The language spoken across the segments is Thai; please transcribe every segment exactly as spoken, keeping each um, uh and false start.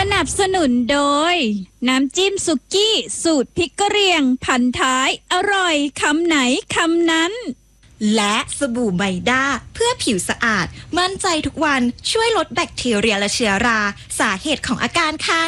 นับสนุนโดยน้ำจิ้มสุกี้สูตรพริกกะเหรี่ยงพันท้ายอร่อยคำไหนคำนั้นและสบู่ไมด้าเพื่อผิวสะอาดมั่นใจทุกวันช่วยลดแบคทีเรียและเชื้อราสาเหตุของอาการคัน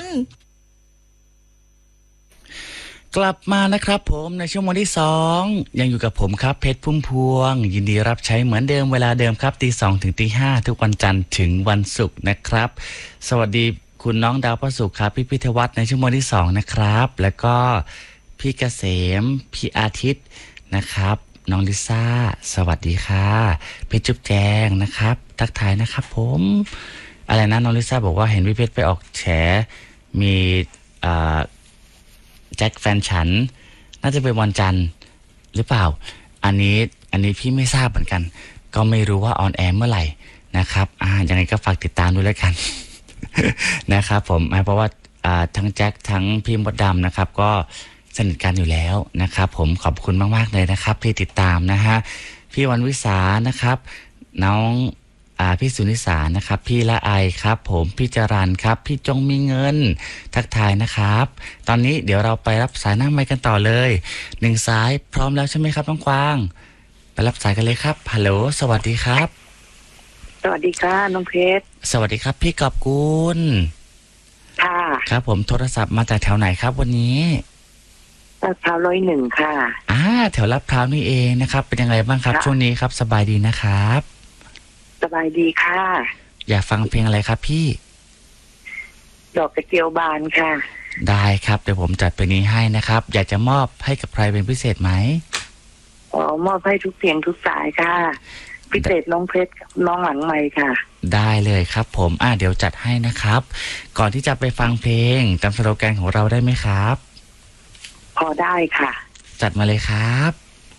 กลับมานะครับผมในช่วงวันที่สองยังอยู่กับผมครับเพชรพุ่มพวงยินดีรับใช้เหมือนเดิมเวลาเดิมครับตีสองถึงตีห้าทุกวันจันทร์ถึงวันศุกร์นะครับสวัสดีคุณน้องดาวประสุขครับพี่พิทวัฒน์ในช่วงวันที่สองนะครับแล้วก็พี่เกษมพี่อาทิตย์นะครับน้องลิซ่าสวัสดีค่ะพี่จุ๊บแจงนะครับทักทายนะครับผมอะไรนะน้องลิซ่าบอกว่าเห็นพี่เพชรไปออกแฉมีอ่าแจ็คแฟนฉันน่าจะเป็นวันจันทร์หรือเปล่าอันนี้อันนี้พี่ไม่ทราบเหมือนกันก็ไม่รู้ว่าออนแอร์เมื่อไหร่นะครับอ่ายังไงก็ฝากติดตามด้วยแล้วกัน นะครับผมเพราะว่าอ่าทั้งแจ็คทั้งพี่มดดำนะครับก็สนิทกันอยู่แล้วนะครับผมขอบคุณมากๆเลยนะครับที่ติดตามนะฮะพี่วันวิสานะครับน้องอ่าพี่สุนิสานะครับพี่ละไอครับผมพี่จรัญครับพี่จงมีเงินทักทายนะครับตอนนี้เดี๋ยวเราไปรับสายหน้าไมค์กันต่อเลยหนึ่งสายพร้อมแล้วใช่ไหมครับน้องกวางไปรับสายกันเลยครับฮัลโหลสวัสดีครับสวัสดีค่ะน้องเพชรสวัสดีครับพี่กอบกุลค่ะครับผมโทรศัพท์มาจากแถวไหนครับวันนี้ลาดพร้าวร้อยหนึ่งค่ะอ่าแถวลาดพร้าวนี่เองนะครับเป็นยังไงบ้างครับช่วงนี้ครับสบายดีนะครับสบายดีค่ะอยากฟังเพลงอะไรครับพี่ดอกกระเจียวบานค่ะได้ครับเดี๋ยวผมจัดเพลงนี้ให้นะครับอยากจะมอบให้กับใครเป็นพิเศษไหมอ๋อมอบให้ทุกเสียงทุกสายค่ะพิเศษน้องเพชรน้องหลังไมค์ค่ะได้เลยครับผมอ่าเดี๋ยวจัดให้นะครับก่อนที่จะไปฟังเพลงจำสโลแกนของเราได้ไหมครับพอได้ค่ะจัดมาเลยครับ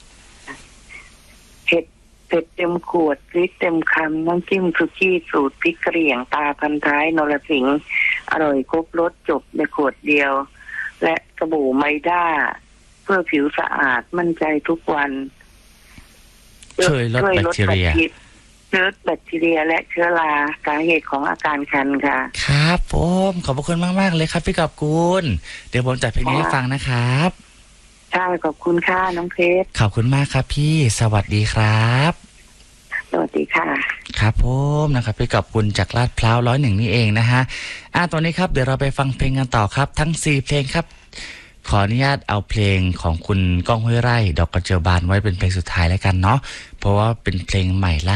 เผ็ดเผ็ดเต็มขวดพริกเต็มคำน้ำจิ้มสุกี้สูตรพริกกะเหรี่ยงตาพันท้ายนรสิงห์อร่อยครบรสจบในขวดเดียวและสบู่ไมด้าเพื่อผิวสะอาดมั่นใจทุกวันช่วยลดแบคทีเรียเชื้อแบคทีเรียและเชื้อราสาเหตุของอาการคันค่ะครับผมขอบพระคุณมากๆเลยครับพี่กอบกุลเดี๋ยวผมจัดเพลงนี้ให้ฟังนะครับใช่ขอบคุณค่ะน้องเพชรขอบคุณมากครับพี่สวัสดีครับสวัสดีค่ะครับผมนะครับพี่กอบกุลจากลาดพร้าวร้อยหนึ่งนี่เองนะฮะอ่าตอนนี้ครับเดี๋ยวเราไปฟังเพลงกันต่อครับทั้งสี่เพลงครับขออนุญาตเอาเพลงของคุณก้องห้วยไร่ดอกกระเจียวบานไว้เป็นเพลงสุดท้ายแล้วกันเนาะเพราะว่าเป็นเพลงใหม่ล่า